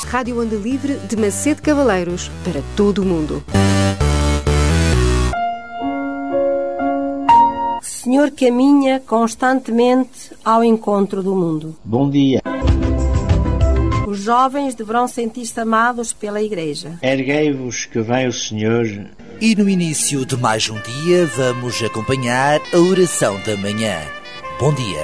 Rádio Onda Livre de Macedo Cavaleiros para todo o mundo. Senhor caminha constantemente ao encontro do mundo. Bom dia. Os jovens deverão sentir-se amados pela Igreja. Erguei-vos que vem o Senhor. E no início de mais um dia vamos acompanhar a oração da manhã. Bom dia.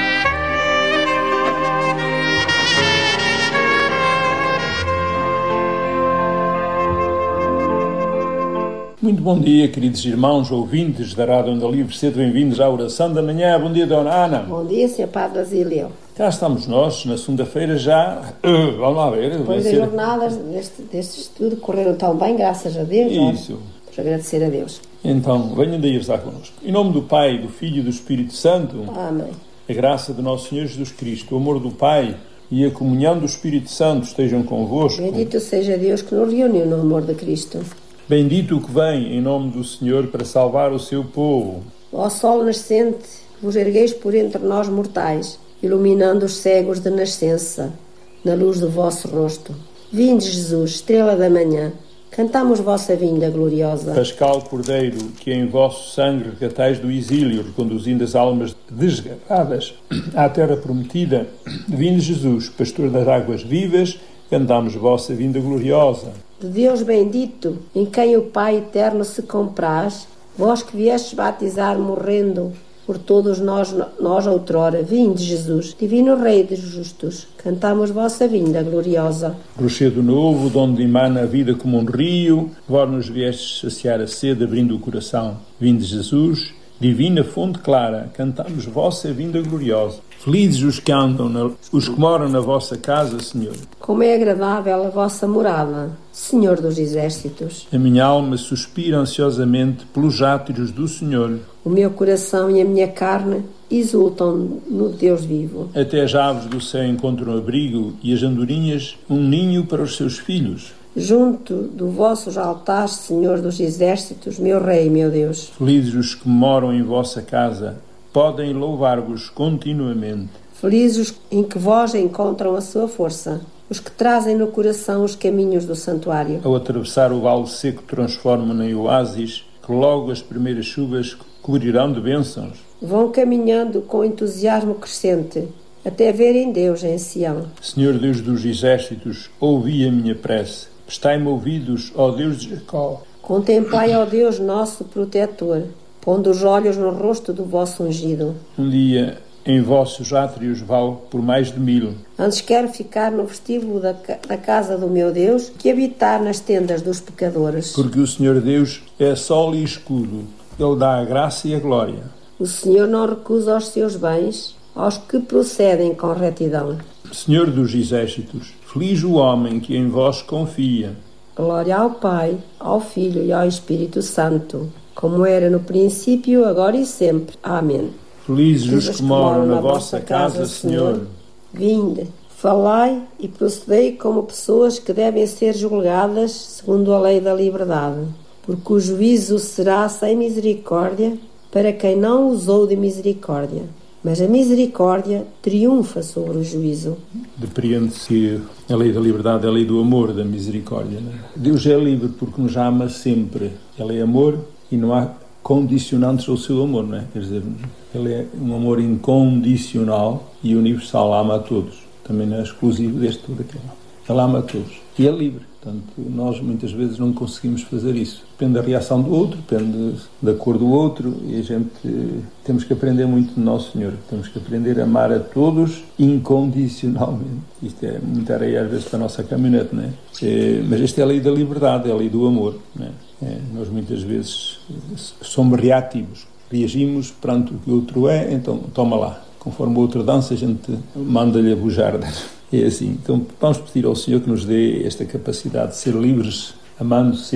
Muito bom dia, queridos irmãos, ouvintes da Rádio Onda Livre, sejam bem-vindos à oração da manhã. Bom dia, Dona Ana. Bom dia, Sr. Padre Basílio. Cá estamos nós, na segunda-feira já. Vamos lá ver. Depois das jornadas deste estudo correram tão bem, graças a Deus. Isso. Vamos agradecer a Deus. Então, venham daí rezar connosco. Em nome do Pai, do Filho e do Espírito Santo. Amém. A graça de nosso Senhor Jesus Cristo, o amor do Pai e a comunhão do Espírito Santo estejam convosco. Bendito seja Deus que nos reuniu no amor de Cristo. Bendito o que vem em nome do Senhor para salvar o seu povo. Ó sol nascente, vos ergueis por entre nós mortais, iluminando os cegos de nascença, na luz do vosso rosto. Vinde, Jesus, estrela da manhã, cantamos vossa vinda gloriosa. Pascal Cordeiro, que em vosso sangue resgatais do exílio, reconduzindo as almas desgarradas à terra prometida. Vinde, Jesus, pastor das águas vivas, cantamos vossa vinda gloriosa. De Deus bendito, em quem o Pai eterno se compraz, vós que viestes batizar morrendo por todos nós outrora, vinde, Jesus, divino Rei dos justos, cantamos vossa vinda gloriosa. Rochedo novo, de onde emana a vida como um rio, vós nos viestes saciar a sede, abrindo o coração. Vinde, Jesus, divina fonte clara, cantamos vossa vinda gloriosa. Felizes os que andam, os que moram na vossa casa, Senhor. Como é agradável a vossa morada, Senhor dos exércitos. A minha alma suspira ansiosamente pelos átrios do Senhor. O meu coração e a minha carne exultam no Deus vivo. Até as aves do céu encontram abrigo e as andorinhas um ninho para os seus filhos. Junto do vossos altares, Senhor dos exércitos, meu Rei, meu Deus. Felizes os que moram em vossa casa, podem louvar-vos continuamente. Felizes os em que vós encontram a sua força, os que trazem no coração os caminhos do santuário. Ao atravessar o vale seco transformam em oásis, que logo as primeiras chuvas cobrirão de bênçãos. Vão caminhando com entusiasmo crescente, até verem Deus em Sião. Senhor Deus dos exércitos, ouvi a minha prece. Prestai-me ouvidos, ó Deus de Jacó. Contemplai, ó Deus nosso protetor, pondo os olhos no rosto do vosso ungido. Um dia em vossos átrios vale por mais de 1000. Antes quero ficar no vestíbulo da casa do meu Deus que habitar nas tendas dos pecadores. Porque o Senhor Deus é sol e escudo. Ele dá a graça e a glória. O Senhor não recusa os seus bens aos que procedem com retidão. Senhor dos exércitos, feliz o homem que em vós confia. Glória ao Pai, ao Filho e ao Espírito Santo, como era no princípio, agora e sempre. Amém. Felizes os que moram na vossa casa, Senhor. Vinde, falai e procedei como pessoas que devem ser julgadas segundo a lei da liberdade, porque o juízo será sem misericórdia para quem não usou de misericórdia. Mas a misericórdia triunfa sobre o juízo. Depreende-se a lei da liberdade, a lei do amor, da misericórdia. Não é? Deus é livre porque nos ama sempre. Ele é amor e não há condicionantes ao seu amor, não é? Quer dizer, ele é um amor incondicional e universal, ama a todos. Também não é exclusivo deste ou daquele. Ele ama a todos e é livre. Portanto, nós muitas vezes não conseguimos fazer isso. Depende da reação do outro, depende da cor do outro e a gente temos que aprender muito do nosso Senhor. Temos que aprender a amar a todos incondicionalmente. Isto é muita areia às vezes para a nossa caminhonete, não é? Mas esta é a lei da liberdade, é a lei do amor, não é? Nós muitas vezes somos reativos. Reagimos perante o que o outro é, então toma lá. Conforme o outro dança, a gente manda-lhe a bujarda. É assim. Então vamos pedir ao Senhor que nos dê esta capacidade de ser livres, amando sempre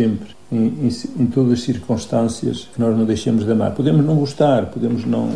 em todas as circunstâncias que nós não deixemos de amar. Podemos não gostar, podemos não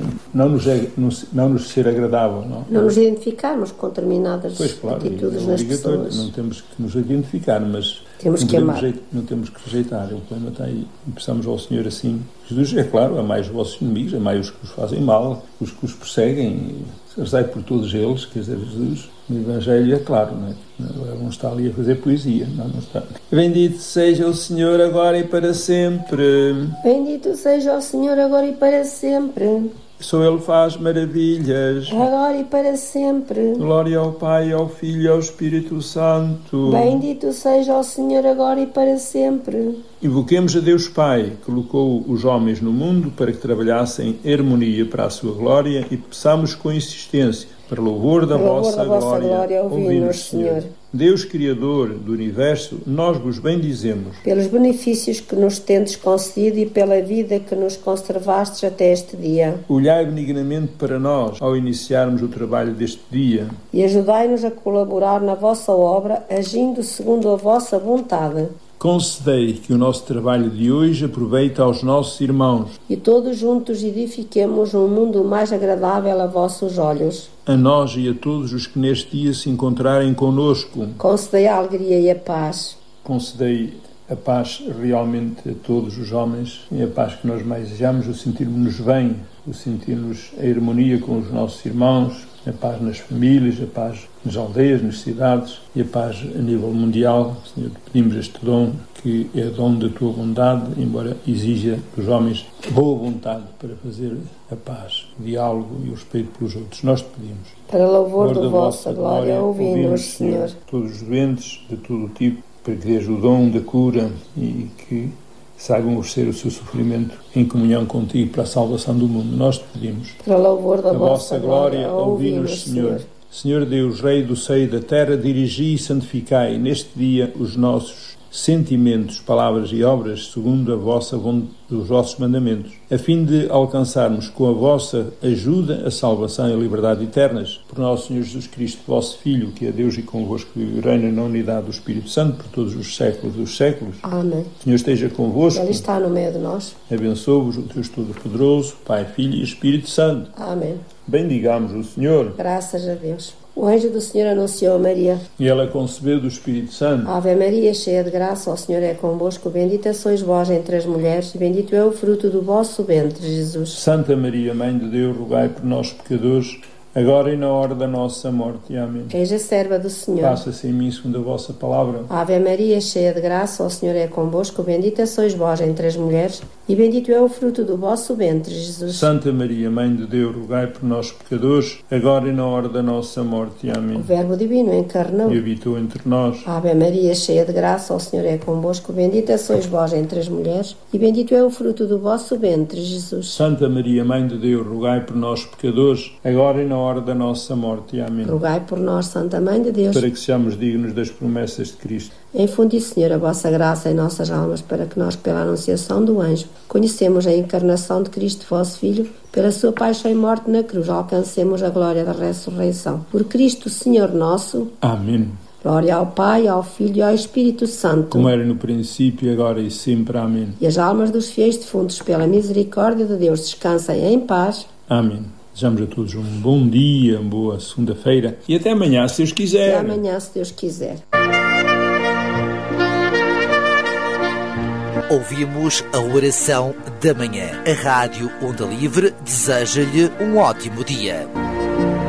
nos ser agradável. Não nos identificarmos com determinadas atitudes nas pessoas. Não temos que nos identificar, mas temos que amar. Não temos que rejeitar. O problema está aí. Peçamos ao Senhor assim. Jesus, é claro, amai os vossos inimigos, amai os que os fazem mal, os que os perseguem, rezai por todos eles, quer dizer, Jesus, no Evangelho é claro, não é? Não está ali a fazer poesia, não está. Bendito seja o Senhor agora e para sempre. Bendito seja o Senhor agora e para sempre. Só Ele faz maravilhas. Agora e para sempre. Glória ao Pai, ao Filho e ao Espírito Santo. Bendito seja o Senhor agora e para sempre. Invoquemos a Deus Pai, que colocou os homens no mundo para que trabalhassem em harmonia para a sua glória, e peçamos com insistência, para louvor da vossa glória, ouvi-nos, Senhor. Deus Criador do Universo, nós vos bendizemos. Pelos benefícios que nos tendes concedido e pela vida que nos conservastes até este dia. Olhai benignamente para nós ao iniciarmos o trabalho deste dia. E ajudai-nos a colaborar na vossa obra, agindo segundo a vossa vontade. Concedei que o nosso trabalho de hoje aproveite aos nossos irmãos. E todos juntos edifiquemos um mundo mais agradável a vossos olhos. A nós e a todos os que neste dia se encontrarem conosco. Concedei a alegria e a paz. Concedei a paz realmente a todos os homens, e a paz que nós mais desejamos, o sentirmos-nos bem, o sentirmos a harmonia com os nossos irmãos, a paz nas famílias, a paz nas aldeias, nas cidades e a paz a nível mundial. Senhor, te pedimos este dom, que é dom da tua bondade, embora exija dos homens boa vontade para fazer a paz, o diálogo e o respeito pelos outros. Nós te pedimos. Para louvor da vossa glória, ouvi-nos, Senhor. Todos os doentes, de todo o tipo, para que dês o dom da cura e que saibam oferecer o seu sofrimento em comunhão contigo para a salvação do mundo. Nós te pedimos. Para louvor da vossa glória, ouvi-nos, Senhor. Senhor Deus, Rei do seio da terra, dirigi e santificai neste dia os nossos sentimentos, palavras e obras segundo os vossos mandamentos, a fim de alcançarmos com a vossa ajuda a salvação e a liberdade eternas. Por nosso Senhor Jesus Cristo, vosso Filho, que é Deus e convosco e reina na unidade do Espírito Santo por todos os séculos dos séculos. Amém. O Senhor esteja convosco. Ele está no meio de nós. Abençoe-vos o Deus Todo-Poderoso, Pai, Filho e Espírito Santo. Amém. Bendigamos o Senhor. Graças a Deus. O anjo do Senhor anunciou a Maria. E ela concebeu do Espírito Santo. Ave Maria, cheia de graça, o Senhor é convosco. Bendita sois vós entre as mulheres, e bendito é o fruto do vosso ventre, Jesus. Santa Maria, Mãe de Deus, rogai por nós, pecadores, agora e na hora da nossa morte. Amém. Eis a serva do Senhor. Faça-se em mim segundo a vossa palavra. Ave Maria, cheia de graça, o Senhor é convosco. Bendita sois vós entre as mulheres, e bendito é o fruto do vosso ventre, Jesus. Santa Maria, Mãe de Deus, rogai por nós, pecadores, agora e na hora da nossa morte. Amém. O Verbo Divino encarnou e habitou entre nós. Ave Maria, cheia de graça, o Senhor é convosco. Bendita sois vós entre as mulheres, e bendito é o fruto do vosso ventre, Jesus. Santa Maria, Mãe de Deus, rogai por nós, pecadores, agora e na hora da nossa morte. Amém. Rogai por nós, Santa Mãe de Deus, para que sejamos dignos das promessas de Cristo. Infundi, Senhor, a vossa graça em nossas almas, para que nós, pela anunciação do anjo, conhecemos a encarnação de Cristo, vosso Filho, pela sua paixão e morte na cruz, alcancemos a glória da ressurreição. Por Cristo, Senhor nosso. Amém. Glória ao Pai, ao Filho e ao Espírito Santo. Como era no princípio, agora e sempre. Amém. E as almas dos fiéis defuntos, pela misericórdia de Deus, descansem em paz. Amém. Desejamos a todos um bom dia, uma boa segunda-feira e até amanhã, se Deus quiser. Até amanhã, se Deus quiser. Ouvimos a oração da manhã. A Rádio Onda Livre deseja-lhe um ótimo dia.